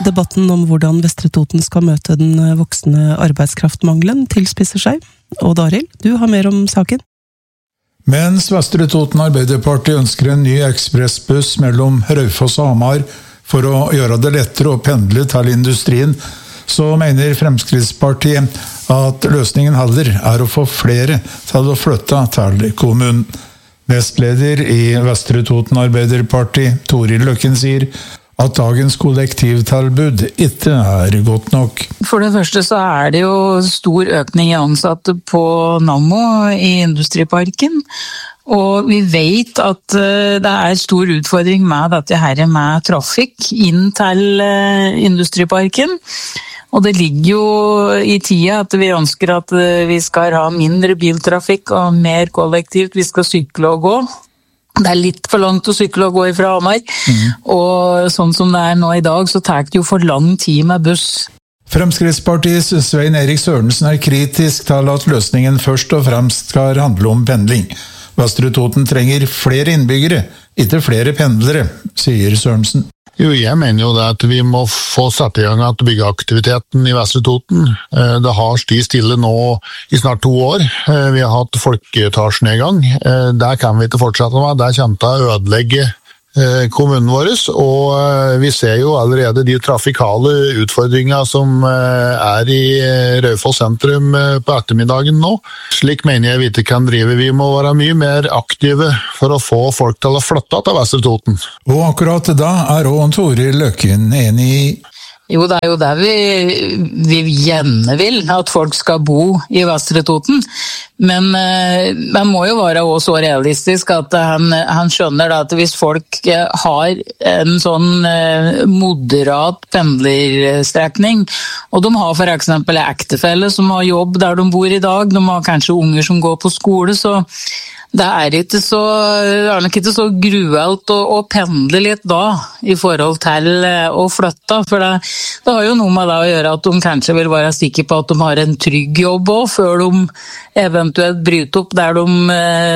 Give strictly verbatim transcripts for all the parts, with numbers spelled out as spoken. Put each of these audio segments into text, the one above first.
Debatten om hvordan Vestre Toten skal møte den voksende arbeidskraftmangelen tilspisser seg. Og Daril, du har mer om saken. Mens Vestre Toten Arbeiderparti ønsker en ny ekspressbuss mellom Raufoss og Hamar for å gjøre det lettere å pendle til industrien, så mener Fremskrittspartiet at løsningen heller er å få flere til å flytte til kommunen. Nestleder i Vestre Toten Arbeiderparti, Toril Løkken, sier at dagens kollektivtilbud ikke er godt nok. For det første så er det jo stor økning i ansatte på Nammo i Industriparken, og vi vet at det er stor utfordring med dette her med trafikk inn til Industriparken. Og det ligger jo i tida at vi ønsker at vi skal ha mindre biltrafikk og mer kollektivt, vi skal sykle og gå. Det er litt for langt å sykle og gå fra Hamar, mm. og sånn som det er nå i dag, så tar det jo for lang tid med buss. Fremskrittspartiets Svein Erik Sørensen er kritisk til at løsningen først og fremst skal handle om pendling. Vestre Toten trenger flere innbyggere, ikke flere pendlere, sier Sørensen. Jo, jeg mener jo det at vi må få satt i gang at byggeaktiviteten i Vestre Toten. Det har sti stille nå i snart to år. Vi har hatt folkeetasjenedgang. Det kan vi ikke fortsette med. Det kommer til å ødelegge kommunen vår, og vi ser jo allerede de trafikale utfordringene som er i Raufoss sentrum på ettermiddagen nå. Slik mener jeg vi ikke kan drive. Vi må være mye mer aktive for å få folk til å flytte til Vestre Toten. Og akkurat da er også Toril Løkken enig i. Jo, det er jo der vi, vi gjerne vil at folk skal bo i Vestre Toten, men eh, man må jo være også så realistisk at han, han skjønner da, at hvis folk har en sånn eh, moderat pendlerstrekning, og de har for eksempel ektefelle som har jobb der de bor i dag, de har kanskje unger som går på skole, så det er ikke så, det er nok ikke så gruelt å, å pendle litt da, i forhold til å flytte, for det, det har jo noe med det å gjøre at de kanskje vil være sikre på at de har en trygg jobb også, før de eventuelt bryter opp der de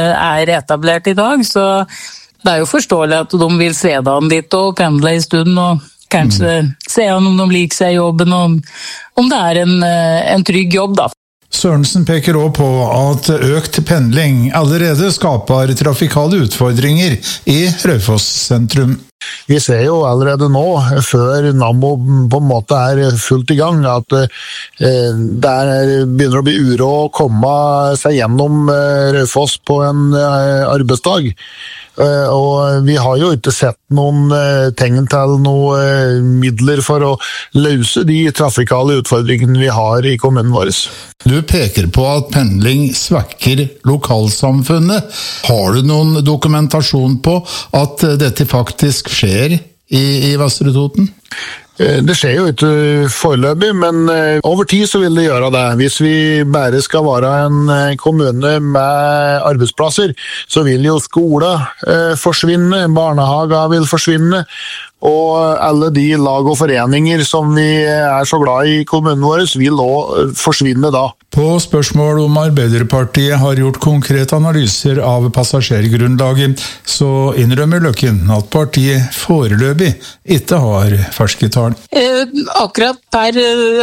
er etablert i dag, så det er jo forståelig at de vil se det an litt og pendle i stunden, og kanskje mm. se an om de liker seg i jobben, og om det er en, en trygg jobb da. Sørensen peker også på at økt pendling allerede skaper trafikale utfordringer i Raufoss sentrum. Vi ser jo allerede nå, før Nammo på en måte er fullt i gang, at eh, det er, begynner å bli uro å komme seg gjennom eh, Raufoss på en eh, arbeidsdag. Uh, og vi har jo ikke sett noen uh, tegn til noen uh, midler for å løse de trafikale utfordringene vi har i kommunen vår. Du peker på at pendling svekker lokalsamfunnet. Har du noen dokumentasjon på at uh, dette faktisk skjer i, i Vestre Toten? Det skjer jo ikke foreløpig, men over tid så vil det gjøre det. Hvis vi bare skal være en kommune med arbeidsplasser, så vil jo skole forsvinne, barnehager vil forsvinne, og alle de lag og foreninger som vi er så glad i i kommunen vår vil også forsvinne da. På spørsmål om Arbeiderpartiet har gjort konkrete analyser av passasjergrunnlaget, så innrømmer Løkken at partiet foreløpig ikke har ferske tall. Eh, akkurat per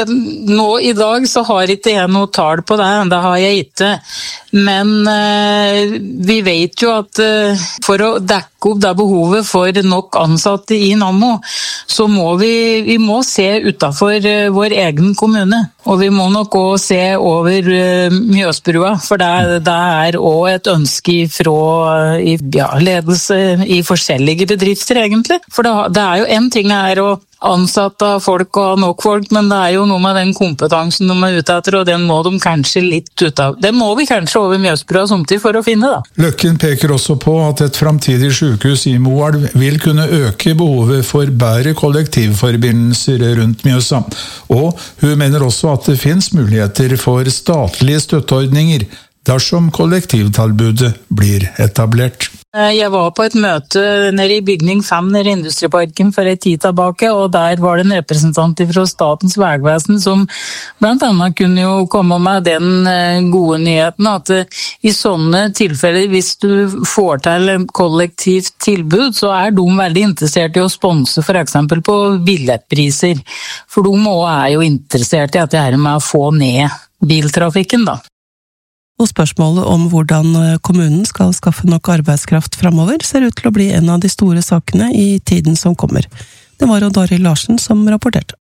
nå i dag så har ikke jeg noe tall på det, det har jeg ikke. Men eh, vi vet jo at eh, for å dekke opp det behovet for nok ansatte i Nammo, så må vi, vi må se utenfor uh, vår egen kommune. Og vi må nok også se over uh, Mjøsbrua, for det, det er også et ønske fra uh, i, ja, ledelse i forskjellige bedrifter egentlig. For det, det er jo en ting er å ansatte folk og ha nok folk, men det er jo noe med den kompetansen de er ute etter, og den må de kanskje litt ut av. Den må vi kanskje over Mjøsbrua samtidig for å finne da. Løkken peker også på at et framtidig sykehus i Moelv vil kunne øke behovet for bedre kollektivforbindelser rundt Mjøsa, og hun mener også at det finnes muligheter for statlige støtteordninger dersom kollektivtilbudet blir etablert. Jeg var på et møte nede i bygning fem nede i Industriparken for en tid tilbake, og der var det en representant fra Statens vegvesen som blant annet kunne jo komme med den gode nyheten at i sånne tilfeller, hvis du får til en kollektivt tilbud, så er de veldig interessert i å sponse for eksempel på billettpriser. For de også er jo interessert i at det er med å få ned biltrafikken da. Og spørsmålet om hvordan kommunen skal skaffe nok arbeidskraft fremover ser ut til å bli en av de store sakene i tiden som kommer. Det var Odd Arild Larsen som rapporterte.